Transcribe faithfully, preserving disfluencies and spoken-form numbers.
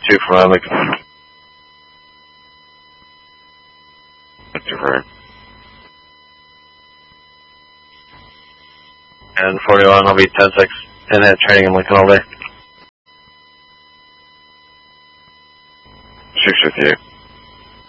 two from Lincoln. And forty-one, I'll be ten six, ten head training in Lincoln all day. Six with you.